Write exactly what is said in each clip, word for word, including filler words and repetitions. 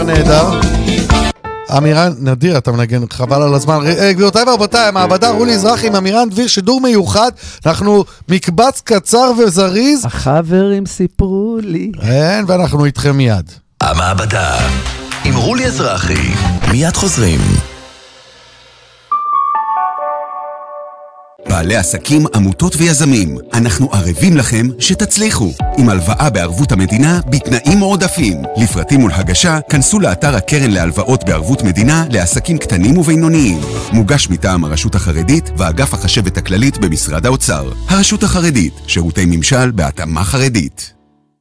נהדר. אמירן, נדיר, אתה מנגן, חבל על הזמן. גבירותיי ורבותיי, המעבדה רולי אזרחי עם אמירן דביר, שידור מיוחד. אנחנו מקבץ קצר וזריז. החברים סיפרו לי. כן, ואנחנו איתכם מיד. המעבדה עם רולי אזרחי. מיד חוזרים. בעלי עסקים, עמותות ויזמים, אנחנו ערבים לכם שתצליחו. עם הלוואה בערבות המדינה בתנאים מועדפים. לפרטים ולהגשה, כנסו לאתר הקרן להלוואות בערבות מדינה לעסקים קטנים ובינוניים. מוגש מטעם הרשות החרדית ואגף החשבת הכללית במשרד האוצר. הרשות החרדית, שירותי ממשל בהתאמה חרדית.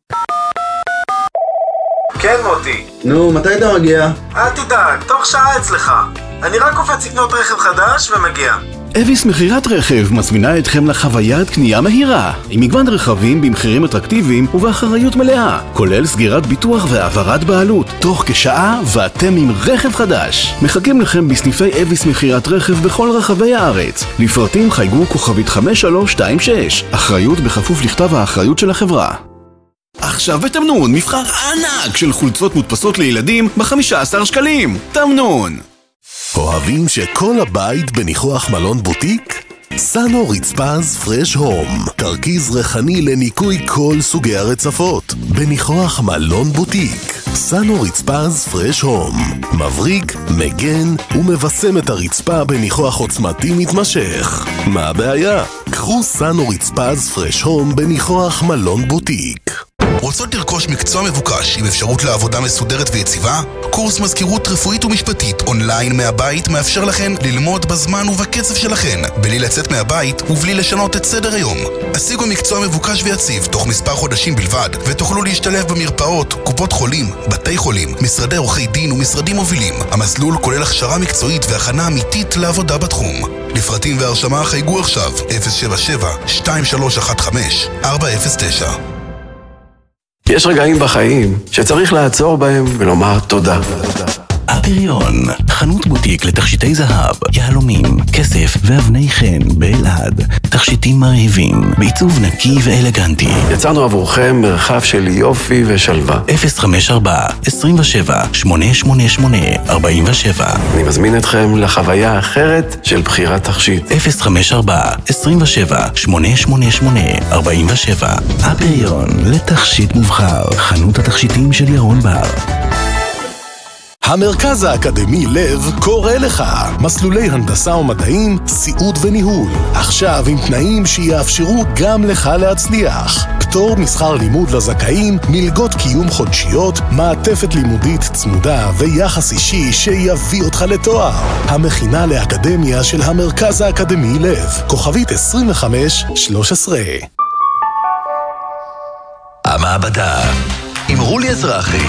כן מוטי. נו, מתי אתה מגיע? אל תדאג, תוך שעה אצלך. אני רק קופץ לקנות רכב חדש ומגיע. אביס מחירת רכב מזמינה אתכם לחוויית קנייה מהירה, עם מגוון רכבים במחירים אטרקטיביים ובאחריות מלאה, כולל סגירת ביטוח והעברת בעלות, תוך כשעה ואתם עם רכב חדש. מחכים לכם בסניפי אביס מחירת רכב בכל רחבי הארץ. לפרטים חייגו כוכבית חמש שלוש שתיים שש, אחריות בכפוף לכתב האחריות של החברה. עכשיו בתמנון מבחר ענק של חולצות מודפסות לילדים ב-חמישה עשר שקלים. תמנון. אוהבים שכל הבית בניחוח מלון בוטיק? סאנו רצפז פרש הום, תרכיז ריחני לניקוי כל סוגי הרצפות בניחוח מלון בוטיק. סאנו רצפז פרש הום מבריק, מגן ומבסם את הרצפה בניחוח עוצמתי מתמשך. מה הבעיה? קחו סאנו רצפז פרש הום בניחוח מלון בוטיק. רוצות לרכוש מקצוע מבוקש עם אפשרות לעבודה מסודרת ויציבה? קורס מזכירות רפואית ומשפטית אונליין מהבית מאפשר לכן ללמוד בזמן ובקצב שלכן, בלי לצאת מהבית ובלי לשנות את סדר היום. השיגו מקצוע מבוקש ויציב תוך מספר חודשים בלבד, ותוכלו להשתלב במרפאות, קופות חולים, בתי חולים, משרדי עורכי דין ומשרדים מובילים. המסלול כולל הכשרה מקצועית והכנה אמיתית לעבודה בתחום. לפרטים והרשמה חייגו עכשיו אפס שבע שבע שתיים שלוש אחת חמש ארבע אפס תשע. יש רגעים בחיים שצריך לעצור בהם ולומר תודה. הפריון, חנות בוטיק לתכשיטי זהב, יהלומים, כסף ואבני חן באלעד. תכשיטים מרהיבים, בעיצוב נקי ואלגנטי. יצרנו עבורכם מרחב של יופי ושלווה. אפס חמש ארבע עשרים ושבע שמונה שמונה שמונה ארבעים ושבע. אני מזמין אתכם לחוויה אחרת של בחירת תכשיט. אפס חמש ארבע עשרים ושבע שמונה שמונה שמונה ארבעים ושבע. הפריון, לתכשיט מובחר, חנות התכשיטים של ירון בר. המרכז האקדמי לב קורא לך מסלולי הנדסה ומדעים, סיעוד וניהול, עכשיו עם תנאים שיאפשרו גם לך להצליח. פטור משכר לימוד לזכאים, מלגות קיום חודשיות, מעטפת לימודית צמודה ויחס אישי שיביא אותך לתואר. המכינה לאקדמיה של המרכז האקדמי לב, כוכבית עשרים וחמש שלוש עשרה. המעבדה עם רולי אזרחי.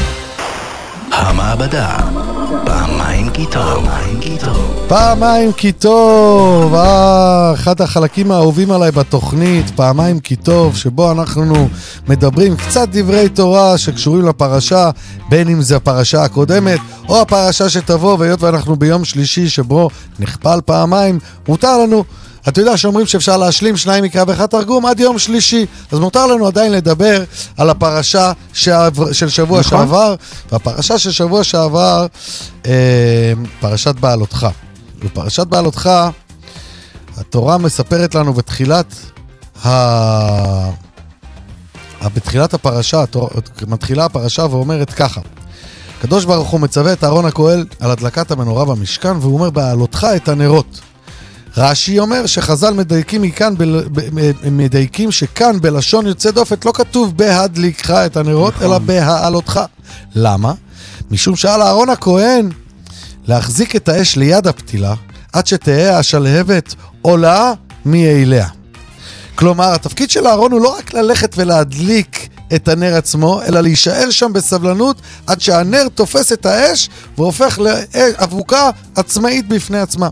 המעבדה, פעמיים כי טוב, פעמיים כי טוב. פעמיים כי טוב, אה, אחד החלקים האהובים עליי בתוכנית, פעמיים כי טוב, שבו אנחנו מדברים קצת דברי תורה שקשורים לפרשה, בין אם זה הפרשה הקודמת או הפרשה שתבוא, והיות ואנחנו ביום שלישי שבו נכפל פעמיים, מותר לנו, אתה יודע שאומרים שאפשר להשלים שניים מקרא ואחד תרגום עד יום שלישי, אז מותר לנו עדיין לדבר על הפרשה שעבר, של שבוע נכון? שעבר, והפרשה של שבוע שעבר, אה, פרשת בעלותך. בפרשת בעלותך, התורה מספרת לנו בתחילת, ה... בתחילת הפרשה, התורה, מתחילה הפרשה ואומרת ככה, הקדוש ברוך הוא מצווה את אהרון הכהן על הדלקת המנורה במשכן, והוא אומר בעלותך את הנרות. רש"י אומר שחז"ל מדייקים מכאן, מדייקים שכאן בלשון יוצא דופן לא כתוב בהדליקך את הנרות, נכון. אלא בהעלותך. למה? משום שעל אהרון הכהן להחזיק את האש ליד הפתילה, עד שתהיה השלהבת עולה מאליה. כלומר, התפקיד של אהרון הוא לא רק ללכת ולהדליק את הנר עצמו, אלא להישאר שם בסבלנות עד שהנר תופס את האש והופך לאבוקה עצמאית בפני עצמה.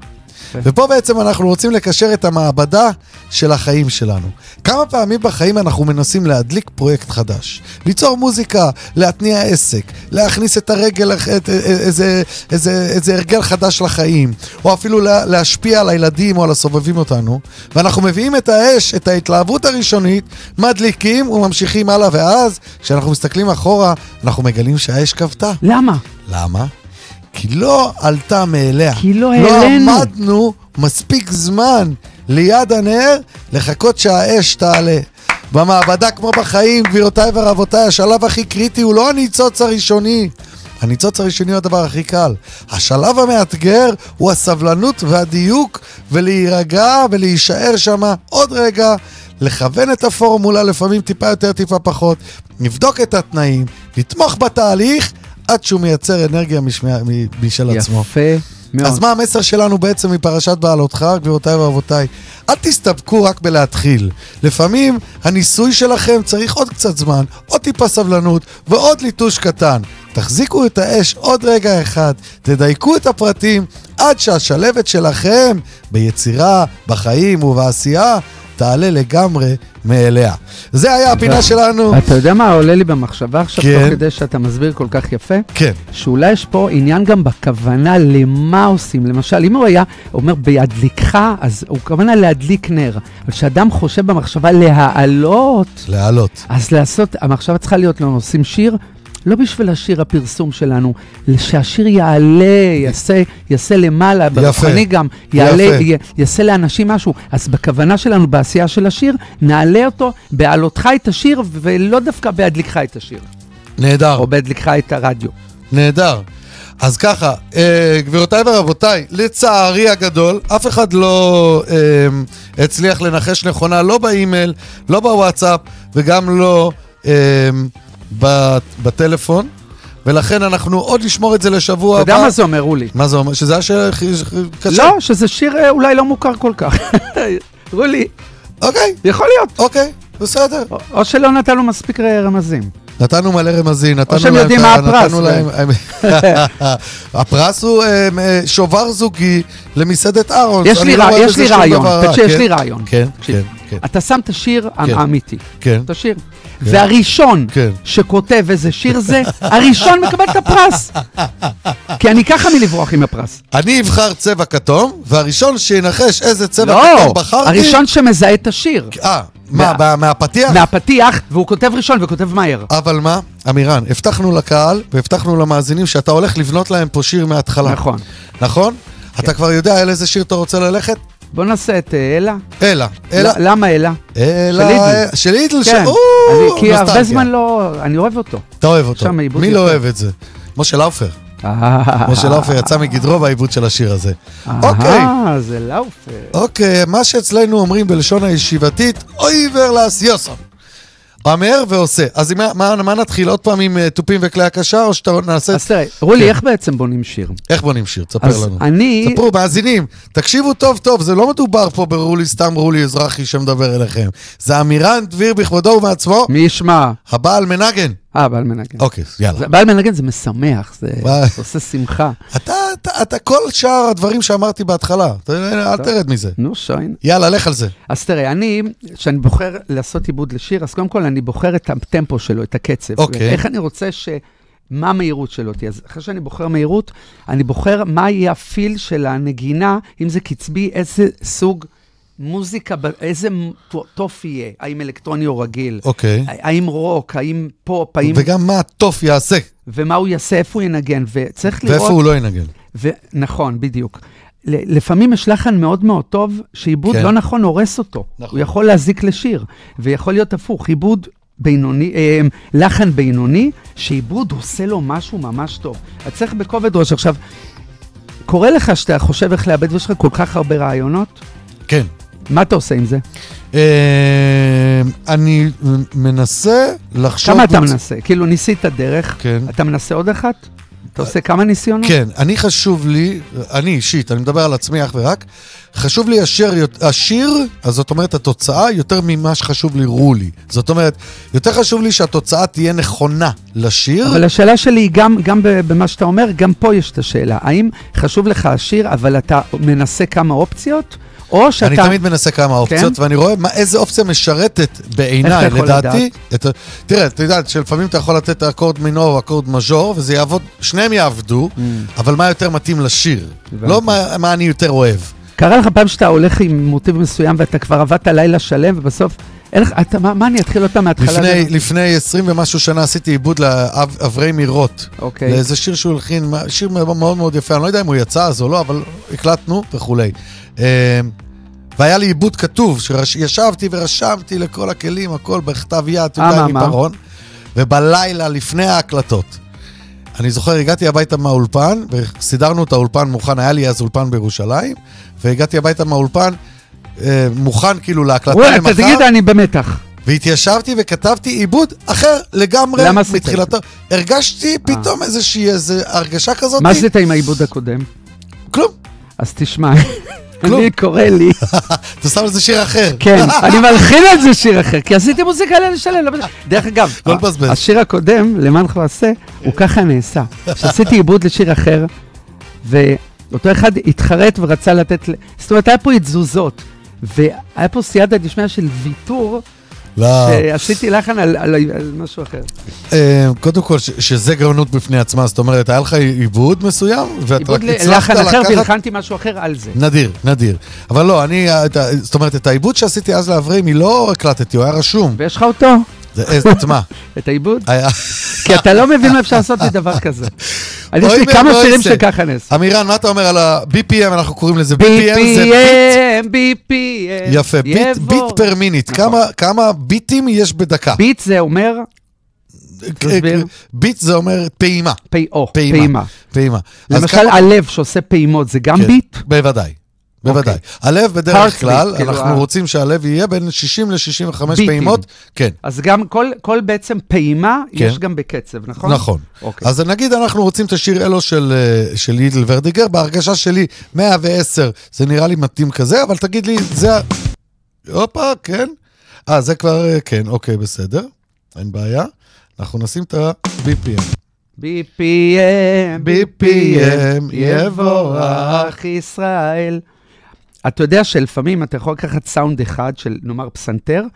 ופה בעצם אנחנו רוצים לקשר את המעבדה של החיים שלנו. כמה פעמים בחיים אנחנו מנסים להדליק פרויקט חדש, ליצור מוזיקה, להתניע עסק, להכניס את הרגל, את, איזה, איזה, איזה הרגל חדש לחיים, או אפילו לה, להשפיע על הילדים או על הסובבים אותנו, ואנחנו מביאים את האש, את ההתלהבות הראשונית, מדליקים וממשיכים הלאה, ואז כשאנחנו מסתכלים אחורה, אנחנו מגלים שהאש כבתה. למה? למה? כי לא עלתה מאליה. כי לא לא העלינו. עמדנו מספיק זמן ליד הנר לחכות שהאש תעלה. במעבדה כמו בחיים, גבירותיי ורבותיי, השלב הכי קריטי הוא לא הניצוץ הראשוני. הניצוץ הראשוני הוא הדבר הכי קל. השלב המאתגר הוא הסבלנות והדיוק, ולהירגע ולהישאר שם עוד רגע, לכוון את הפורמולה, לפעמים טיפה יותר טיפה פחות, נבדוק את התנאים, לתמוך בתהליך, עד שהוא מייצר אנרגיה משמע, משל יפה עצמו. מאוד. אז מה המסר שלנו בעצם מפרשת בעלותך, גבירותיי ורבותיי? אל תסתפקו רק בלהתחיל. לפעמים הניסוי שלכם צריך עוד קצת זמן, עוד טיפה סבלנות ועוד ליטוש קטן. תחזיקו את האש עוד רגע אחד, תדייקו את הפרטים עד שהשלבת שלכם ביצירה, בחיים ובעשייה תעלה לגמרי מאליה. זה היה הפינה שלנו. אתה יודע מה עולה לי במחשבה עכשיו, כן. תוך כדי שאתה מסביר כל כך יפה? כן. שאולי יש פה עניין גם בכוונה למה עושים. למשל, אם הוא היה אומר בהדליקך, אז הוא כוונה להדליק נר. אבל כשאדם חושב במחשבה להעלות, להעלות. אז לעשות, המחשבה צריכה להיות לנו, עושים שיר, לא בשביל השיר הפרסום שלנו, שהשיר יעלה, יעשה, יעשה למעלה, ברוחני גם, יעלה, י, יעשה לאנשים משהו. אז בכוונה שלנו, בעשייה של השיר, נעלה אותו בהעלותך את השיר, ולא דווקא בהדליקך את השיר. נהדר. או בהדליקך את הרדיו. נהדר. אז ככה, אה, גבירותיי ורבותיי, לצערי הגדול, אף אחד לא אה, הצליח לנחש נכונה, לא באימייל, לא בוואטסאפ, וגם לא אה, בטלפון, ולכן אנחנו עוד נשמור את זה לשבוע הבא. אתה יודע מה זה אומר, רולי? מה זה אומר? שזה היה שיר קשה? לא, שזה שיר אולי לא מוכר כל כך. רולי. אוקיי. יכול להיות. אוקיי, בסדר. או שלא נתנו מספיק רמזים. נתנו מלא רמזים, נתנו או שהם יודעים מה הפרס. הפרס הוא שובר זוגי למסעדת ארונס. יש לי רעיון, תקשיב, יש לי רעיון. כן, כן, כן. אתה שם את השיר האמיתי. כן. את השיר. והראשון שכותב איזה שיר זה, הראשון מקבל את הפרס. כי אני ככה מלברוח עם הפרס. אני אבחר צבע כתום, והראשון שינחש איזה צבע כתום בחרתי. לא, הראשון שמזהה את השיר. אה, מה, מהפתיח? מהפתיח, והוא כותב ראשון וכותב מהר. אבל מה, אמירן, הבטחנו לקהל והבטחנו למאזינים שאתה הולך לבנות להם פה שיר מההתחלה. נכון. נכון? אתה כבר יודע על איזה שיר אתה רוצה ללכת? בוא נעשה את אלה. אלה. למה אלה? אלה. של אידל. כן. כי הרבה זמן לא... אני אוהב אותו. אתה אוהב אותו. מי לא אוהב את זה? משה לאופר. משה לאופר יצא מגדרו בעיבוד של השיר הזה. אוקיי. אה, זה לאופר. אוקיי, מה שאצלנו אומרים בלשון הישיבתית, אוי ורלס יוסם. אומר ועושה. אז מה נתחיל עוד פעם עם טופים וכלי הקשה, או שאתה נעשה... אז תראה, רולי, איך בעצם בונים שיר? איך בונים שיר? תספר לנו. אז אני... ספרו, מאזינים, תקשיבו טוב טוב, זה לא מדובר פה ברולי, סתם רולי אזרחי שמדבר אליכם. זה אמירן דביר בכבודו ומעצמו. מי ישמע? הבעל מנגן. אה, בעל מנגן. אוקיי, יאללה. בעל מנגן זה משמח, זה עושה שמחה. אתה כל שאר הדברים שאמרתי בהתחלה, אל תרד מזה. נו, שיין. יאללה, לך על זה. אז תראה, אני, כשאני בוחר לעשות עיבוד לשיר, אז קודם כל אני בוחר את הטמפו שלו, את הקצב. אוקיי. איך אני רוצה ש... מה המהירות שלו תהיה? אז אחרי שאני בוחר מהירות, אני בוחר מה יהיה הפיל של הנגינה, אם זה קצבי, איזה סוג... מוזיקה, איזה טוף יהיה, האם אלקטרוני או רגיל, אוקיי. האם רוק, האם פופ, האם... וגם מה הטוף יעשה. ומה הוא יעשה, איפה הוא ינגן, וצריך לראות... ואיפה הוא לא ינגן. ו... נכון, בדיוק. לפעמים יש לחן מאוד מאוד טוב, שעיבוד כן. לא נכון הורס אותו. נכון. הוא יכול להזיק לשיר, ויכול להיות הפוך, עיבוד בינוני, אה, לחן בינוני, שעיבוד עושה לו משהו ממש טוב. אז צריך בכובד ראש. עכשיו, קורה לך שאתה חושב איך לאבד, ויש לך כל כך הרבה רעיונות? כן. מה אתה עושה עם זה? אני מנסה לחשוב... כמה אתה מנסה? כאילו ניסית דרך, כן. אתה מנסה עוד אחת? אתה עושה כמה ניסיונות? כן, אני חשוב לי, אני אישית, אני מדבר על עצמי אך ורק, חשוב לי השיר, השיר, אז זאת אומרת התוצאה, יותר ממה שחשוב לי רולי. זאת אומרת, יותר חשוב לי שהתוצאה תהיה נכונה לשיר. אבל השאלה שלי היא גם, גם במה שאתה אומר, גם פה יש את השאלה. האם חשוב לך השיר, אבל אתה מנסה כמה אופציות? או שאתה... אני תמיד מנסה כמה אופציות, כן? ואני רואה מה, איזה אופציה משרתת בעיניי, לדעתי. את, תראה, אתה יודע, שלפעמים אתה יכול לתת אקורד מינור או אקורד מז'ור, וזה יעבוד, שניהם יעבדו, mm. אבל מה יותר מתאים לשיר? הבנתי. לא מה, מה אני יותר אוהב. קרה לך פעם שאתה הולך עם מוטיב מסוים, ואתה כבר עבדת לילה שלם, ובסוף... איך, אתה, מה, מה אני אתחיל אותה מההתחלה? לפני, לפני עשרים ומשהו שנה עשיתי עיבוד לאברי מירות. אוקיי. לאיזה שיר שהוא הלחין, שיר מאוד מאוד יפה, אני לא יודע אם הוא יצא אז או לא, אבל הקלטנו וכולי. והיה לי עיבוד כתוב, שישבתי ורשמתי לכל הכלים, הכל בכתב יד, תודה עם עיפרון, ובלילה לפני ההקלטות. אני זוכר, הגעתי הביתה מהאולפן, וסידרנו את האולפן מוכן, היה לי אז אולפן בירושלים, והגעתי הביתה מהאולפן, מוכן כאילו להקלטה למחר. וואי, תגיד, אני במתח. והתיישבתי וכתבתי עיבוד אחר לגמרי מתחילתו. הרגשתי פתאום איזושהי הרגשה כזאת. מה עשית עם העיבוד הקודם? כלום. אז תשמע, אני קורא לי. אתה שם לזה שיר אחר. כן, אני מלחין על זה שיר אחר, כי עשיתי מוזיקה לילה שלם. דרך אגב, השיר הקודם, למען חעשה, הוא ככה נעשה. שעשיתי עיבוד לשיר אחר, ואותו אחד התחרט ורצה לתת... זאת אומרת, היה פה התזוזות. והיה פה סייעתא דשמיא של ויתור, שעשיתי לחן על, על, על משהו אחר. קודם כל, שזה גאונות בפני עצמה, זאת אומרת, היה לך עיבוד מסוים, ואתה רק הצלחת לקחת... עיבוד לחן אחר, ולחנתי משהו אחר על זה. נדיר, נדיר. אבל לא, אני, זאת אומרת, את העיבוד שעשיתי אז לעברים, היא לא הקלטתי, הוא היה רשום. ויש לך אותו? את מה? את העיבוד? כי אתה לא מבין מה אפשר לעשות מדבר כזה. יש לי כמה שירים שככה נס. אמירן, מה אתה אומר על ה-בי פי אם, אנחנו קוראים לזה? בי פי אם, בי פי אם. יפה, ביט פר מיניט. כמה ביטים יש בדקה? ביט זה אומר... ביט זה אומר פעימה. פעימה. פעימה. למשל, הלב שעושה פעימות, זה גם ביט? בוודאי. בוודאי. הלב בדרך כלל, אנחנו רוצים שהלב יהיה בין שישים ל-שישים וחמש פעימות. כן. אז גם כל בעצם פעימה יש גם בקצב, נכון? נכון. אז נגיד אנחנו רוצים את השיר אלו של ידל ורדיגר, בהרגשה שלי מאה ועשר, זה נראה לי מתאים כזה, אבל תגיד לי, זה... הופה, כן. אה, זה כבר, כן, אוקיי, בסדר. אין בעיה. אנחנו נשים את ה-בי פי אם. בי פי אם, בי פי אם, יבורך ישראל. אתה יודע שלפעמים אתה יכול לקחת סאונד אחד של, נאמר, פסנתר,